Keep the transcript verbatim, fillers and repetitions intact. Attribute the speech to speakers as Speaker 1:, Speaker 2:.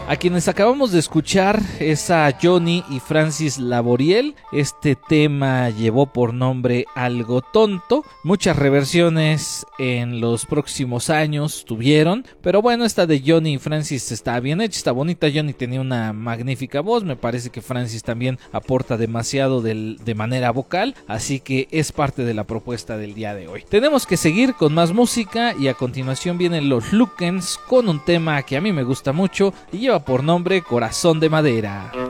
Speaker 1: A quienes acabamos de escuchar es a Johnny y Francis Laboriel. Este tema llevó por nombre Algo Tonto. Muchas reversiones en los próximos años tuvieron, pero bueno, esta de Johnny y Francis está bien hecha, está bonita. Johnny tenía una magnífica voz, me parece que Francis también aporta demasiado del, de manera vocal, así que es parte de la propuesta del día de hoy. Tenemos que seguir con más música y a continuación vienen los Lukens con un tema que a mí me gusta mucho y lleva por nombre Corazón de Madera.